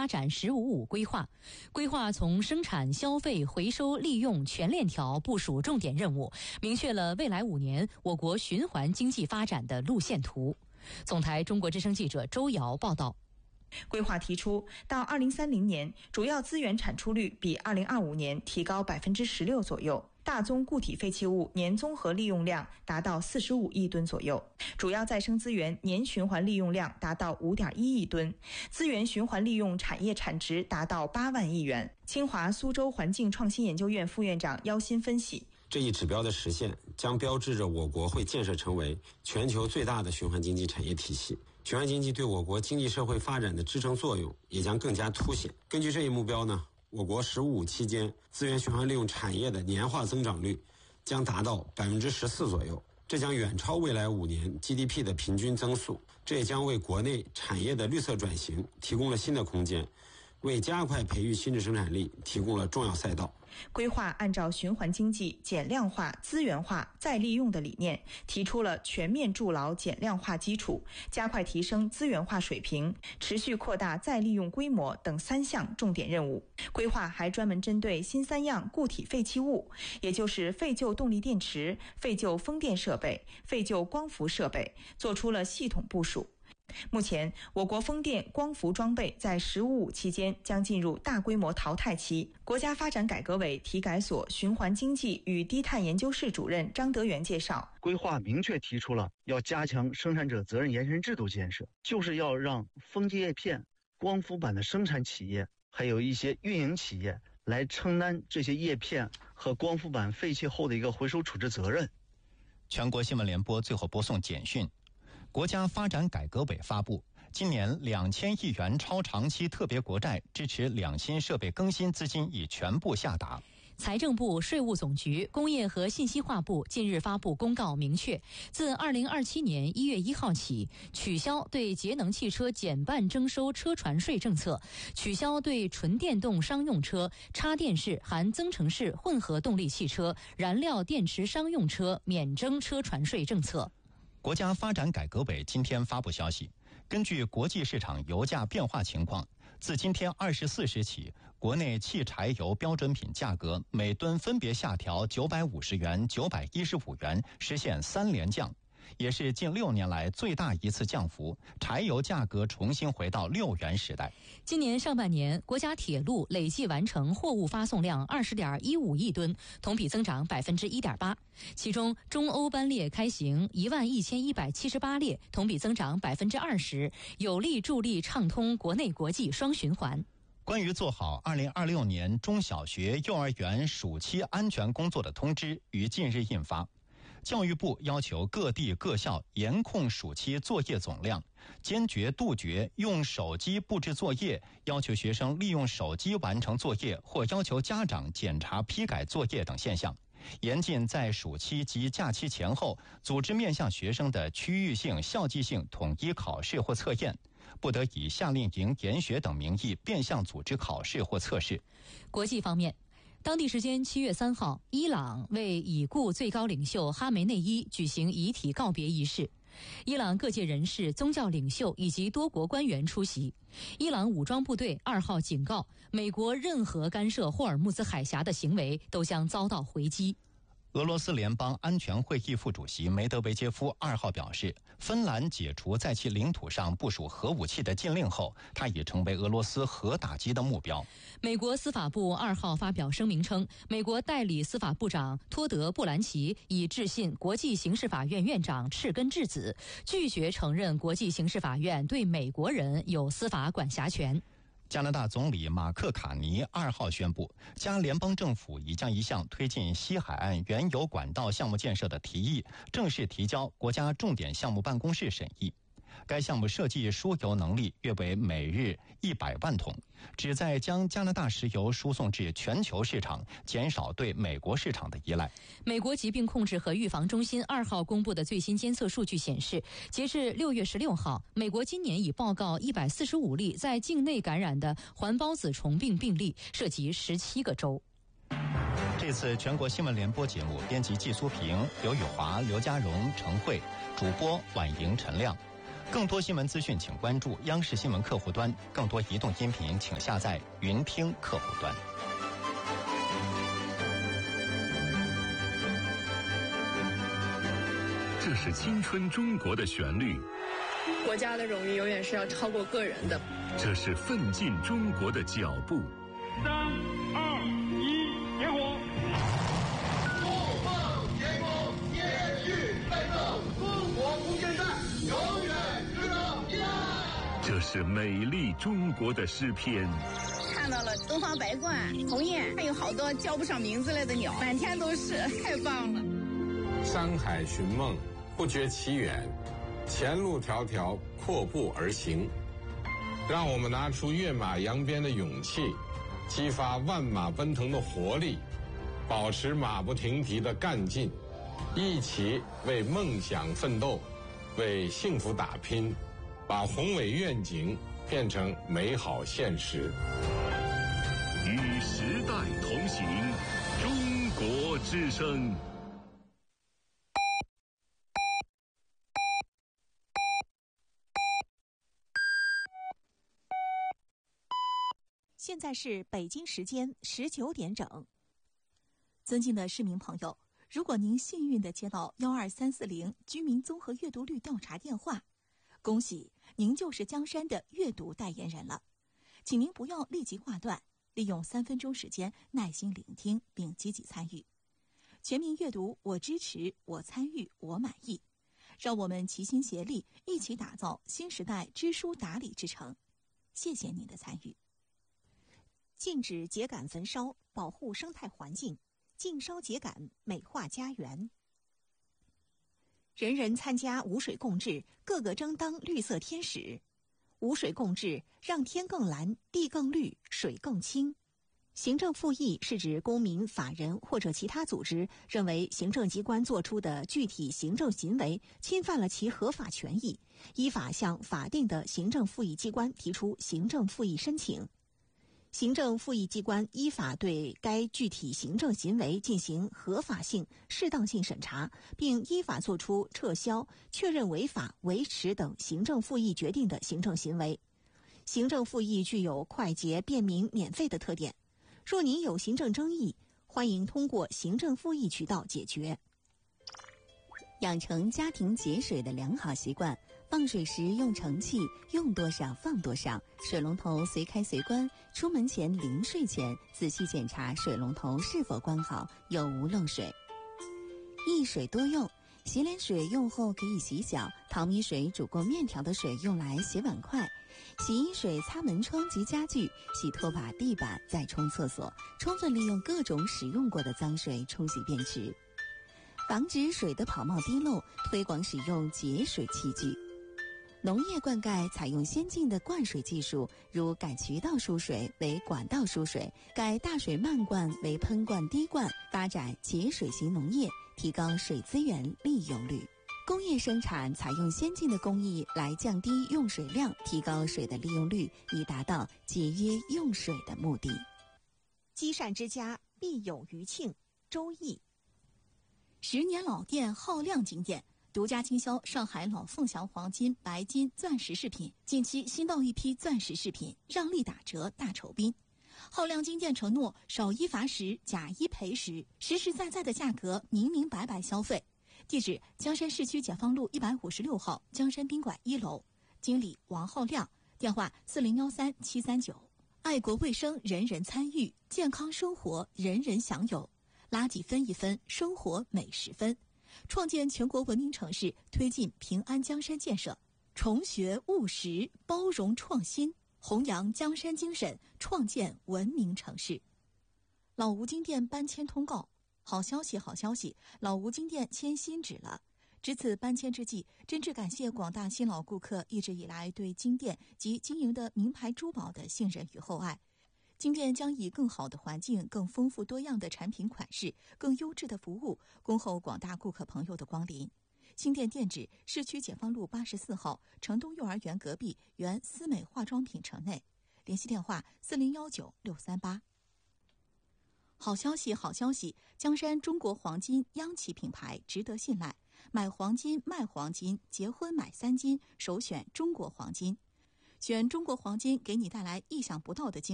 发展“15+5”规划。规划从生产、消费、回收、利用全链条部署重点任务，明确了未来5年我国循环经济发展的路线图。总台中国之声记者周瑶报道。 规划提出，到2030年，主要资源产出率比2025年提高16%左右，大宗固体废弃物年综合利用量达到45亿吨左右，主要再生资源年循环利用量达到5.1亿吨，资源循环利用产业产值达到8万亿元。清华苏州环境创新研究院副院长姚鑫分析， 这一指标的实现将标志着我国会建设成为全球最大的循环经济产业体系，循环经济对我国经济社会发展的支撑作用也将更加凸显。根据这一目标呢，我国“15+5”期间资源循环利用产业的年化增长率将达到14%左右，这将远超未来5年 GDP 的平均增速，这也将为国内产业的绿色转型提供了新的空间，为加快培育新质生产力提供了重要赛道。 规划按照循环经济、减量化、资源化、再利用的理念，提出了全面筑牢减量化基础、加快提升资源化水平、持续扩大再利用规模等3项重点任务。规划还专门针对新3样固体废弃物，也就是废旧动力电池、废旧风电设备、废旧光伏设备，做出了系统部署。目前，我国风电、光伏装备在“15+5”期间将进入大规模淘汰期。国家发展改革委体改所循环经济与低碳研究室主任张德元介绍， 规划明确提出了要加强生产者责任延伸制度建设，就是要让风机叶片、光伏板的生产企业，还有一些运营企业来承担这些叶片和光伏板废弃后的一个回收处置责任。 全国新闻联播最后播送简讯。国家发展改革委发布，今年2000亿元超长期特别国债支持两新设备更新资金已全部下达。 财政部、税务总局、工业和信息化部近日发布公告，明确自2027年1月1号起，取消对节能汽车减半征收车船税政策，取消对纯电动商用车、插电式含增程式混合动力汽车、燃料电池商用车免征车船税政策。 国家发展改革委今天发布消息，根据国际市场油价变化情况，自今天24时起，国内汽柴油标准品价格每吨分别下调950元、915元，实现3连降，也是近6年来最大一次降幅，柴油价格重新回到6元时代。 今年上半年，国家铁路累计完成货物发送量20.15亿吨，同比增长1.8%。其中，中欧班列开行11178列，同比增长20%，有力助力畅通国内国际双循环。 关于做好2026年中小学、幼儿园暑期安全工作的通知于近日印发。教育部要求各地各校严控暑期作业总量，坚决杜绝用手机布置作业，要求学生利用手机完成作业或要求家长检查批改作业等现象。严禁在暑期及假期前后组织面向学生的区域性、校际性统一考试或测验，不得以夏令营、研学等名义变相组织考试或测试。 国际方面，当地时间7月3号，伊朗为已故最高领袖哈梅内伊举行遗体告别仪式。伊朗各界人士、宗教领袖以及多国官员出席。伊朗武装部队2号警告，美国任何干涉霍尔木兹海峡的行为都将遭到回击。 俄罗斯联邦安全会议副主席梅德韦杰夫2号表示，芬兰解除在其领土上部署核武器的禁令后，他已成为俄罗斯核打击的目标。 美国司法部2号发表声明称，美国代理司法部长托德·布兰奇已致信国际刑事法院院长赤根智子，拒绝承认国际刑事法院对美国人有司法管辖权。 加拿大总理马克卡尼2号宣布，加联邦政府已将一项推进西海岸原油管道项目建设的提议正式提交国家重点项目办公室审议。该项目设计输油能力约为每日100万桶，旨在将加拿大石油输送至全球市场，减少对美国市场的依赖。 美国疾病控制和预防中心2号公布的最新监测数据显示，截至6月16号，美国今年已报告145例在境内感染的环孢子虫病病例，涉及17个州。 这次全国新闻联播节目编辑季苏平、刘宇华、刘家荣、程慧，主播婉莹、陈亮。 更多新闻资讯，请关注央视新闻客户端；更多移动音频，请下载云听客户端。 这是青春中国的旋律， 国家的荣誉永远是要超过个人的。 这是奋进中国的脚步。 3、2、1，点火！ 不放天空，天欲奋斗，中国无间战，永远值得纪念。 这是美丽中国的诗篇。 看到了东方白鹳、鸿雁，还有好多叫不上名字来的鸟，满天都是，太棒了。 山海寻梦，不觉其远，前路迢迢，阔步而行。让我们拿出跃马扬鞭的勇气，激发万马奔腾的活力，保持马不停蹄的干劲，一起为梦想奋斗，为幸福打拼，把宏伟愿景变成美好现实。 与时代同行，中国之声。 现在是北京时间19点整。尊敬的市民朋友，如果您幸运地接到12340居民综合阅读率调查电话，恭喜您就是江山的阅读代言人了。请您不要立即挂断，利用3分钟时间耐心聆听并积极参与。全民阅读，我支持，我参与，我满意。让我们齐心协力，一起打造新时代知书达理之城。谢谢您的参与。禁止秸秆焚烧，保护生态环境；禁烧秸秆，美化家园。人人参加无水共治，个个争当绿色天使。无水共治，让天更蓝，地更绿，水更清。行政复议是指公民、法人或者其他组织认为行政机关作出的具体行政行为侵犯了其合法权益，依法向法定的行政复议机关提出行政复议申请。行政复议机关依法对该具体行政行为进行合法性、适当性审查，并依法作出撤销、确认违法、维持等行政复议决定的行政行为。行政复议具有快捷、便民、免费的特点。若您有行政争议，欢迎通过行政复议渠道解决。养成家庭节水的良好习惯，放水时用盛器，用多少放多少，水龙头随开随关，出门前临睡前仔细检查水龙头是否关好，有无漏水。一水多用，洗脸水用后可以洗脚，淘米水煮过面条的水用来洗碗筷，洗衣水擦门窗及家具，洗拖把、地板，再冲厕所，充分利用各种使用过的脏水冲洗便池。防止水的跑冒滴漏，推广使用节水器具。农业灌溉采用先进的灌水技术，如改渠道输水为管道输水，改大水漫灌为喷灌滴灌，发展节水型农业，提高水资源利用率。工业生产采用先进的工艺来降低用水量，提高水的利用率，以达到节约用水的目的。积善之家必有余庆，周易。10年老店浩亮金店独家经销上海老凤祥黄金、白金、钻石饰品，近期新到一批钻石饰品，让利打折大酬宾。浩亮金店承诺少一罚10，假一赔10，实实在在的价格，明明白白消费。地址：江山市区解放路156号江山宾馆1楼，经理王浩亮，电话4013-739。爱国卫生，人人参与；健康生活，人人享有。垃圾分一分，生活每10分。创建全国文明城市，推进平安江山建设，重学务实，包容创新，弘扬江山精神，创建文明城市。老吴金店搬迁通告。好消息，好消息！老吴金店迁新址了。值此搬迁之际，真挚感谢广大新老顾客一直以来对金店及经营的名牌珠宝的信任与厚爱。金店将以更好的环境、更丰富多样的产品款式、更优质的服务，恭候广大顾客朋友的光临。新店店址：市区解放路84号城东幼儿园隔壁原思美化妆品城内。联系电话4019-638。好消息，好消息！江山中国黄金央企品牌值得信赖。 买黄金、卖黄金、结婚买3金，首选中国黄金。选中国黄金，给你带来意想不到的惊喜。